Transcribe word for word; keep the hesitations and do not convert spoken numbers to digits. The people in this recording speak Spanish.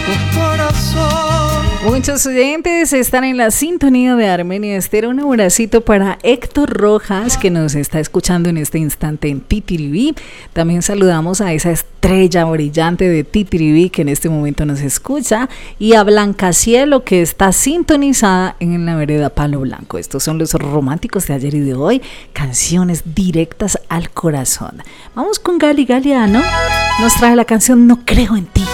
Muchos oyentes están en la sintonía de Armenia Estéreo. Un abracito para Héctor Rojas, que nos está escuchando en este instante en Titiribí. También saludamos a esa estrella brillante de Titiribí que en este momento nos escucha, y a Blancacielo, que está sintonizada en la vereda Palo Blanco. Estos son los románticos de ayer y de hoy, canciones directas al corazón. Vamos con Gali Galiano, nos trae la canción No Creo en Ti.